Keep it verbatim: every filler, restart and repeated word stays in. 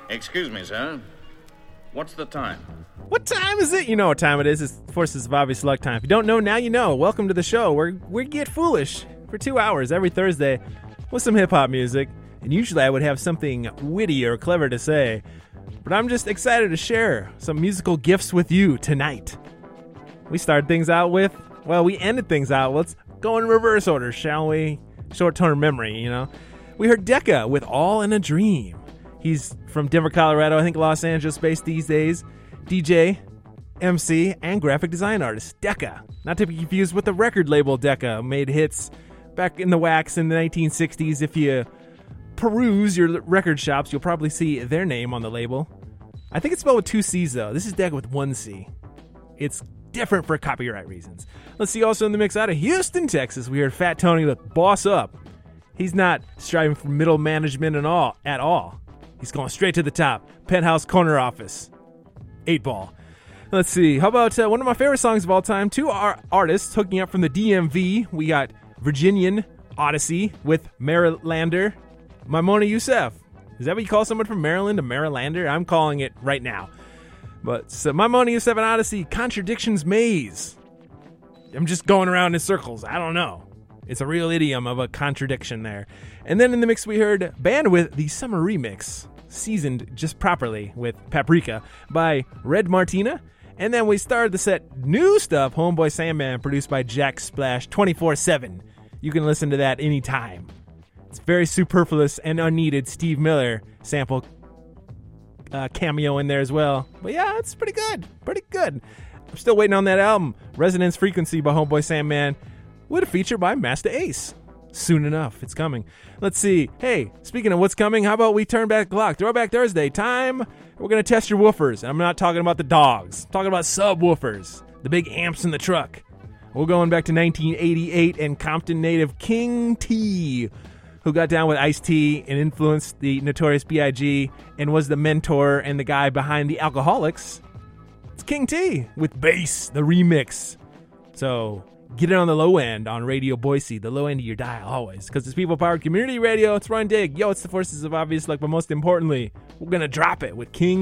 Excuse me, sir. What's the time? What time is it? You know what time it is. It's Forces of Obvious Luck time. If you don't know, now you know. Welcome to the show where we get foolish for two hours every Thursday with some hip-hop music. And usually I would have something witty or clever to say. But I'm just excited to share some musical gifts with you tonight. We started things out with, well, we ended things out. Let's go in reverse order, shall we? Short-term memory, you know. We heard Decca with All in a Dream. He's from Denver, Colorado, I think Los Angeles-based these days. D J, M C, and graphic design artist, Decca. Not to be confused with the record label Decca. Made hits back in the wax in the nineteen sixties. If you peruse your record shops, you'll probably see their name on the label. I think it's spelled with two C's, though. This is Decca with one C. It's different for copyright reasons. Let's see, also in the mix out of Houston, Texas, we heard Fat Tony with Boss Up. He's not striving for middle management at all. At all. He's going straight to the top. Penthouse Corner Office. Eight Ball. Let's see. How about uh, one of my favorite songs of all time? Two ar- artists hooking up from the D M V. We got Virginian Odyssey with Marylander. Maimona Youssef. Is that what you call someone from Maryland, a Marylander? I'm calling it right now. But so Maimona Youssef and Odyssey, Contradictions Maze. I'm just going around in circles. I don't know. It's a real idiom of a contradiction there. And then in the mix we heard Bandwidth, the summer remix, seasoned just properly with Paprika by Red Martina. And then we started the set new stuff, Homeboy Sandman, produced by Jack Splash twenty-four seven. You can listen to that anytime. It's very superfluous and unneeded Steve Miller sample uh, cameo in there as well. But yeah, it's pretty good. Pretty good. I'm still waiting on that album, Resonance Frequency by Homeboy Sandman, with a feature by Master Ace. Soon enough, it's coming. Let's see. Hey, speaking of what's coming, how about we turn back the clock? Throwback Thursday time. We're going to test your woofers. I'm not talking about the dogs. I'm talking about subwoofers, the big amps in the truck. We're going back to nineteen eighty-eight and Compton native King T, who got down with Ice-T and influenced the Notorious B I G and was the mentor and the guy behind the Alcoholics. It's King T with Bass, the remix. So get it on the low end on Radio Boise, the low end of your dial always, because it's people-powered community radio. It's Run Dig. Yo, it's the Forces of Obvious Luck, but most importantly, we're going to drop it with King